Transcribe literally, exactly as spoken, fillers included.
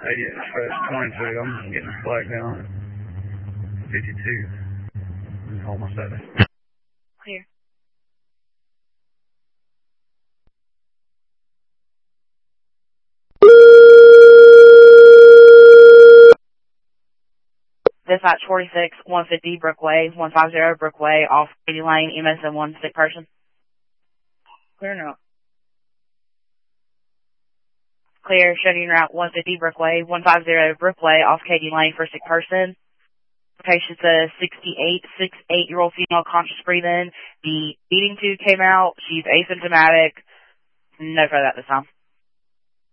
eighty-eight Express twenty-two. I'm getting a flag down at fifty-two. Almost seven. Clear. Dispatch forty-six, one fifty Brookway, one fifty Brookway, off Katy Lane, M S M one, sick person. Clear now. Clear, shutting route one fifty Brookway, one fifty Brookway, off Katy Lane for sick person. Patient's a sixty-eight, sixty-eight-year-old female, conscious breathing. The eating tube came out. She's asymptomatic. No further at this time.